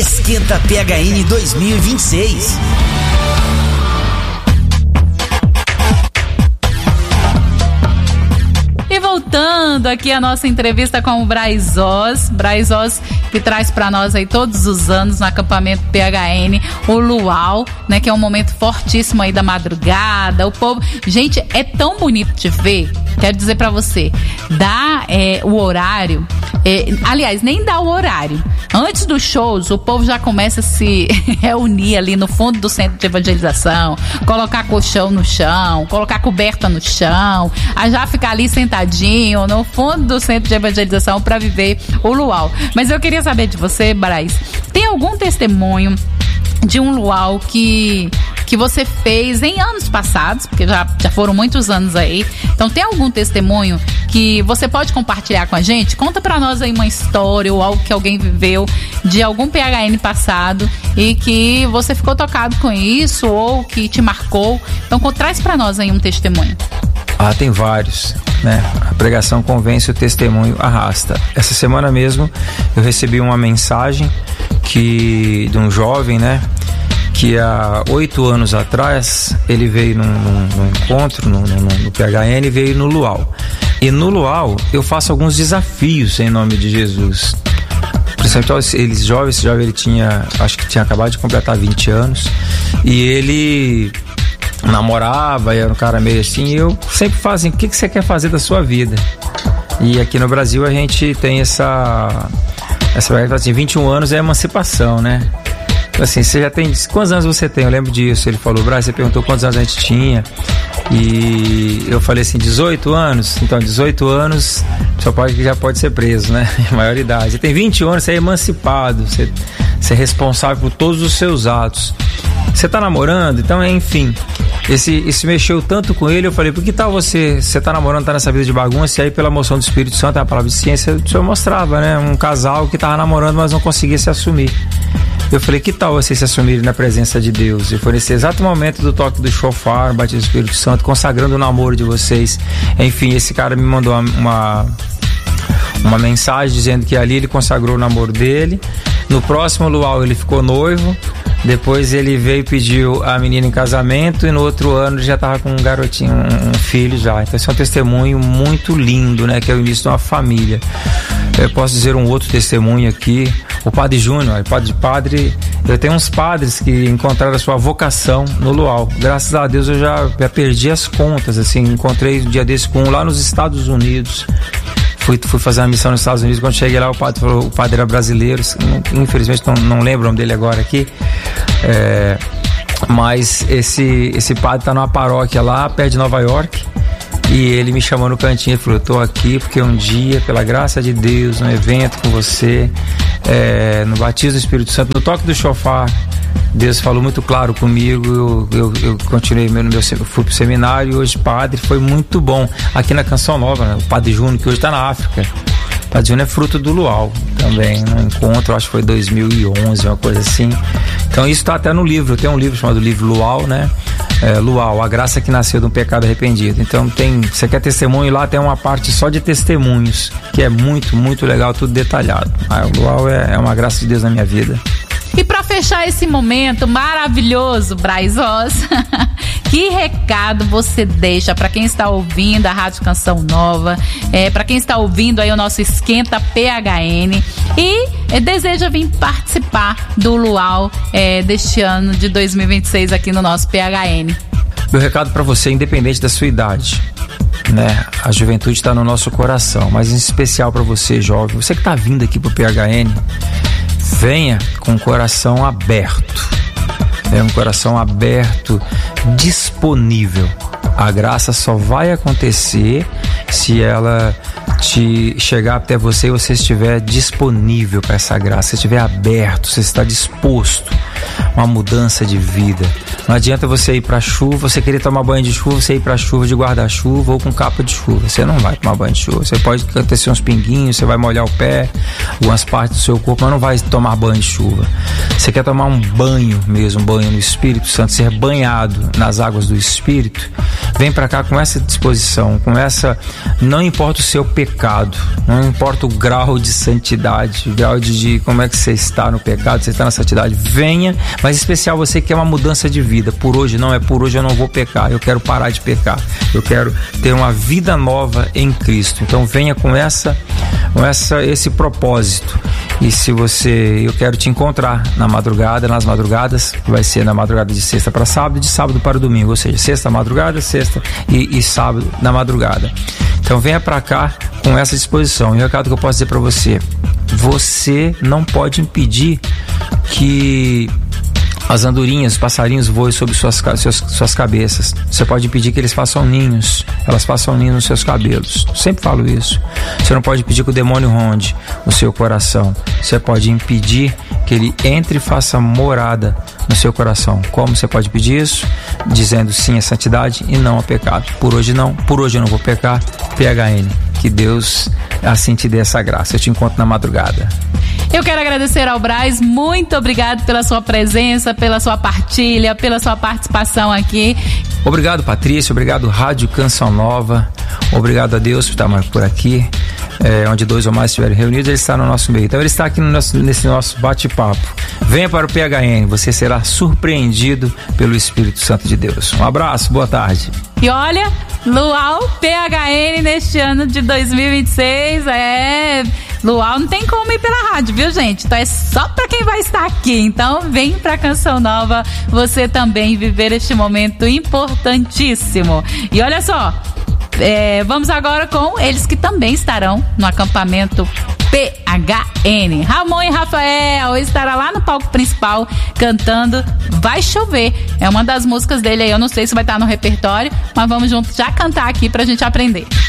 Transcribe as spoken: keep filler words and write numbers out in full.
Esquenta P H N dois mil e vinte e seis. E voltando aqui a nossa entrevista com o Braz Oz, Braz Oz que traz para nós aí todos os anos no acampamento P H N o luau, né, que é um momento fortíssimo aí da madrugada, o povo, gente, é tão bonito de ver, quero dizer para você, dá é, o horário, é, aliás, nem dá o horário, antes dos shows o povo já começa a se reunir ali no fundo do centro de evangelização, colocar colchão no chão, colocar coberta no chão, a já ficar ali sentadinho no fundo do centro de evangelização para viver o luau. Mas eu queria saber de você, Braz, tem algum testemunho de um luau que, que você fez em anos passados, porque já, já foram muitos anos aí, então tem algum testemunho que você pode compartilhar com a gente? Conta pra nós aí uma história ou algo que alguém viveu de algum P H N passado e que você ficou tocado com isso ou que te marcou, então traz pra nós aí um testemunho. Ah, tem vários, né? A pregação convence, o testemunho arrasta. Essa semana mesmo eu recebi uma mensagem que, de um jovem, né? Que há oito anos atrás ele veio num, num, num encontro no, no, no P H N, veio no luau. E no luau eu faço alguns desafios em nome de Jesus. Principalmente eles jovens, esse jovem ele tinha, acho que tinha acabado de completar vinte anos, e ele namorava, e era um cara meio assim, e eu sempre falo assim, o que, que você quer fazer da sua vida? E aqui no Brasil a gente tem essa, essa assim, vinte e um anos é emancipação, né? Assim, você já tem, quantos anos você tem? Eu lembro disso, ele falou, Braz, você perguntou quantos anos a gente tinha, e eu falei assim, dezoito anos, então dezoito anos, só pode, já pode ser preso, né? Maior idade. Você tem vinte anos, você é emancipado, você, você é responsável por todos os seus atos. Você tá namorando, então, enfim, esse, esse mexeu tanto com ele, eu falei, por que tal você, você tá namorando, tá nessa vida de bagunça, e aí pela moção do Espírito Santo, a palavra de ciência, o senhor mostrava, né, um casal que tava namorando, mas não conseguia se assumir. Eu falei, que tal vocês se assumirem na presença de Deus? E foi nesse exato momento do toque do shofar, o batismo do Espírito Santo, consagrando o namoro de vocês. Enfim, esse cara me mandou uma, uma, uma mensagem dizendo que ali ele consagrou o namoro dele. No próximo luau ele ficou noivo. Depois ele veio e pediu a menina em casamento, e no outro ano ele já estava com um garotinho, um, um filho já. Então esse é um testemunho muito lindo, né? Que é o início de uma família. Eu posso dizer um outro testemunho aqui. O Padre Júnior, o padre de padre, eu tenho uns padres que encontraram a sua vocação no luau. Graças a Deus eu já, já perdi as contas, assim, encontrei um dia desse com um lá nos Estados Unidos. Fui, fui fazer uma missão nos Estados Unidos, quando cheguei lá o padre falou, o padre era brasileiro, infelizmente não, não lembro o nome dele agora aqui, é, mas esse, esse padre está numa paróquia lá, perto de Nova York, e ele me chamou no cantinho e falou, eu tô aqui porque um dia, pela graça de Deus, num evento com você, é, no batismo do Espírito Santo, no toque do shofar, Deus falou muito claro comigo, eu, eu, eu continuei meu, meu, fui pro seminário, e hoje padre, foi muito bom. Aqui na Canção Nova, né, o Padre Júnior, que hoje está na África, o Padre Júnior é fruto do luau também, no encontro, acho que foi dois mil e onze, uma coisa assim. Então isso está até no livro, tem um livro chamado Livro Luau, né? É, Luau, a graça que nasceu de um pecado arrependido. Então tem, você quer testemunho, lá tem uma parte só de testemunhos, que é muito, muito legal, tudo detalhado. Ah, o Luau é, é uma graça de Deus na minha vida. E para fechar esse momento maravilhoso, Braz Oz, que recado você deixa para quem está ouvindo a Rádio Canção Nova, é, para quem está ouvindo aí o nosso Esquenta P H N e é, deseja vir participar do luau é, deste ano de dois mil e vinte e seis aqui no nosso P H N? Meu recado para você, independente da sua idade, né? A juventude está no nosso coração, mas em especial para você, jovem, você que está vindo aqui pro P H N, venha com o coração aberto, é um coração aberto, disponível. A graça só vai acontecer se ela te chegar até você e você estiver disponível para essa graça, se estiver aberto, você está disposto a uma mudança de vida. Não adianta você ir para a chuva, você querer tomar banho de chuva, você ir para a chuva de guarda-chuva ou com capa de chuva. Você não vai tomar banho de chuva. Você pode acontecer uns pinguinhos, você vai molhar o pé, algumas partes do seu corpo, mas não vai tomar banho de chuva. Você quer tomar um banho mesmo, um banho no Espírito Santo, ser banhado nas águas do Espírito, vem para cá com essa disposição, com essa, não importa o seu pecado, pecado. Não importa o grau de santidade, o grau de, de como é que você está no pecado, você está na santidade. Venha, mas em especial você que quer uma mudança de vida. Por hoje não é por hoje, eu não vou pecar. Eu quero parar de pecar. Eu quero ter uma vida nova em Cristo. Então venha com essa, com essa, esse propósito. E se você, eu quero te encontrar na madrugada, nas madrugadas, vai ser na madrugada de sexta para sábado, de sábado para domingo, ou seja, sexta madrugada, sexta e, e sábado na madrugada. Então venha para cá com essa disposição. E o recado que eu posso dizer para você: você não pode impedir que as andorinhas, os passarinhos voem sobre suas, suas, suas cabeças. Você pode impedir que eles façam ninhos, elas façam ninhos nos seus cabelos. Sempre falo isso. Você não pode impedir que o demônio ronde o seu coração. Você pode impedir que ele entre e faça morada no seu coração. Como você pode pedir isso? Dizendo sim à santidade e não ao pecado. Por hoje não, por hoje eu não vou pecar. P H N, que Deus assim te dê essa graça. Eu te encontro na madrugada. Eu quero agradecer ao Braz, muito obrigado pela sua presença, pela sua partilha, pela sua participação aqui. Obrigado, Patrícia, obrigado, Rádio Canção Nova, obrigado a Deus por estar por aqui, é, onde dois ou mais estiverem reunidos, Ele está no nosso meio. Então Ele está aqui no nosso, nesse nosso bate-papo. Venha para o P H N, você será surpreendido pelo Espírito Santo de Deus. Um abraço, boa tarde. E olha, Luau P H N neste ano de dois mil e vinte e seis, é... Luau não tem como ir pela rádio, viu, gente? Então é só pra quem vai estar aqui. Então vem pra Canção Nova você também viver este momento importantíssimo. E olha só, é, vamos agora com eles que também estarão no acampamento P H N. Ramon e Rafael estará lá no palco principal cantando Vai Chover. É uma das músicas dele aí, eu não sei se vai estar no repertório, mas vamos juntos já cantar aqui pra gente aprender.